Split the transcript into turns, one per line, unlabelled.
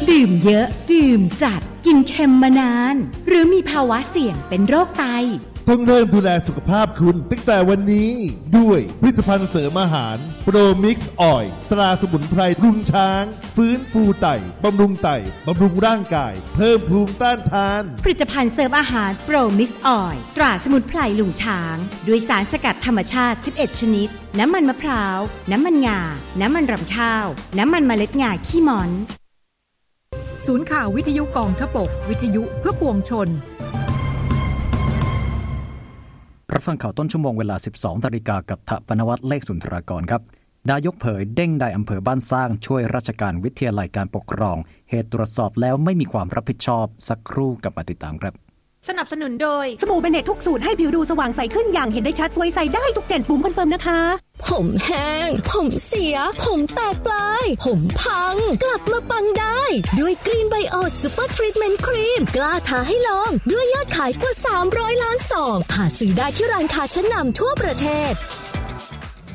ดื่มเยอะดื่มจัดกินเค็มมานานหรือมีภาวะเสี่ยงเป็นโรคไต
ต้องเริ่มดูแลสุขภาพคุณตั้งแต่วันนี้ด้วยผลิตภัณฑ์เสริมอาหารโปรมิกซ์ออยล์ตราสมุนไพรลุงช้างฟื้นฟูไตบำรุงไตบำรุงร่างกายเพิ่มภูมิต้านทาน
ผลิตภัณฑ์เสริมอาหารโปรมิกซ์ออยล์ตราสมุนไพรลุงช้างด้วยสารสกัดธรรมชาติ11ชนิดน้ำมันมะพร้าวน้ำมันงาน้ำมันรำข้าวน้ำมันเมล็ดงาขี้ม้อน
ศูนย์ข่าววิทยุกองทพบกวิทยุเพื่อปวงชน
รับฟังข่าวต้นชั่วโมงเวลา 12:00 น.กับทปนวัฒน์เลขสุนทรากรครับนายกเผยเด้งนายอำเภอบ้านสร้างช่วยราชการวิทยาลัยการปกครองเหตุตรวจสอบแล้วไม่มีความรับผิดชอบสักครู่กับมาติดตามครับ
สนับสนุนโดย
สบู่เบเนตทุกสูตรให้ผิวดูสว่างใสขึ้นอย่างเห็นได้ชัดสวยใสได้ทุก7ปุ่มคอนเฟิร์มนะคะ
ผมแห้งผมเสียผมแตกปลายผมพังกลับมาปังได้ด้วยกรีนไบโอซูเปอร์ทรีทเมนต์ครีมกล้าท้าให้ลองด้วยยอดขายกว่า300 ล้านซองหาซื้อได้ที่ร้านค้าชั้นนำทั่วประเทศ